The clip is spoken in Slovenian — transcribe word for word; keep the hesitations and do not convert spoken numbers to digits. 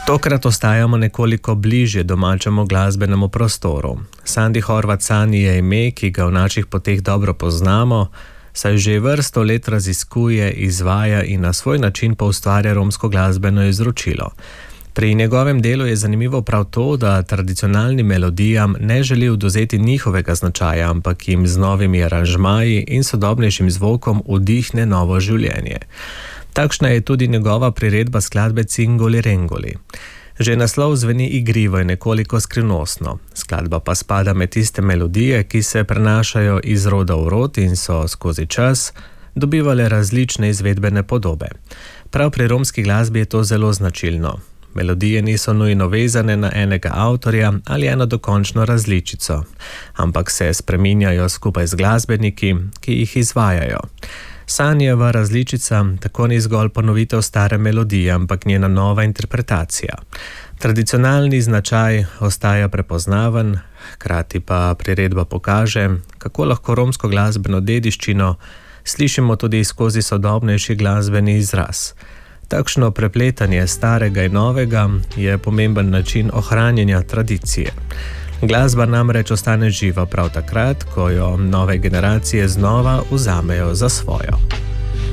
Tokrat ostajamo nekoliko bližje domačemu glasbenemu prostoru. Sandi Horvat Sani je ime, ki ga v naših poteh dobro poznamo, saj že vrsto let raziskuje, izvaja in na svoj način poustvarja romsko glasbeno izročilo. Pri njegovem delu je zanimivo prav to, da tradicionalnim melodijam ne želi odvzeti njihovega značaja, ampak jim z novimi aranžmaji in sodobnejšim zvokom vdihne novo življenje. Takšna je tudi njegova priredba skladbe Cingoli Rengoli. Že naslov zveni igrivo in nekoliko skrivnostno. Skladba pa spada med tiste melodije, ki se prenašajo iz roda v rod in so skozi čas dobivale različne izvedbene podobe. Prav pri romski glasbi je to zelo značilno. Melodije niso nujno vezane na enega avtorja ali eno dokončno različico, ampak se spreminjajo skupaj z glasbeniki, ki jih izvajajo. Sanijeva različica tako ni zgolj ponovitev stare melodije, ampak njena nova interpretacija. Tradicionalni značaj ostaja prepoznaven, hkrati pa priredba pokaže, kako lahko romsko glasbeno dediščino slišimo tudi skozi sodobnejši glasbeni izraz. Takšno prepletanje starega in novega je pomemben način ohranjanja tradicije. Glasba namreč ostane živa prav takrat, ko jo nove generacije znova vzamejo za svojo.